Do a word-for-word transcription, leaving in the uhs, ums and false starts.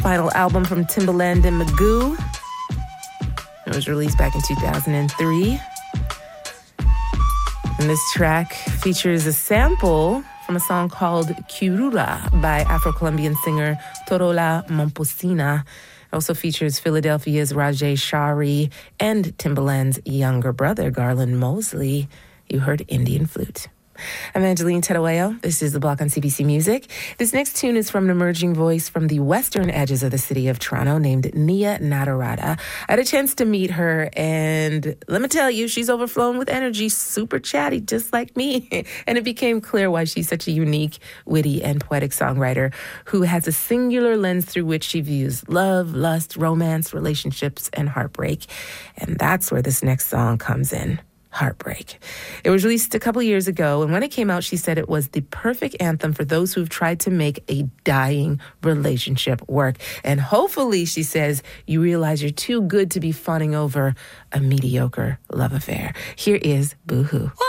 final album from Timbaland and Magoo. It was released back in two thousand three. And this track features a sample from a song called Kirura by Afro-Colombian singer Torola Momposina. It also features Philadelphia's Rajay Shari and Timbaland's younger brother, Garland Mosley. You heard Indian Flute. I'm Angeline Teruello. This is The Block on C B C Music. This next tune is from an emerging voice from the western edges of the city of Toronto named Nia Nadarada. I had a chance to meet her, and let me tell you, she's overflowing with energy, super chatty, just like me. And it became clear why she's such a unique, witty, and poetic songwriter who has a singular lens through which she views love, lust, romance, relationships, and heartbreak. And that's where this next song comes in. Heartbreak. It was released a couple years ago, and when it came out, she said it was the perfect anthem for those who've tried to make a dying relationship work. And hopefully, she says, you realize you're too good to be fawning over a mediocre love affair. Here is Boohoo.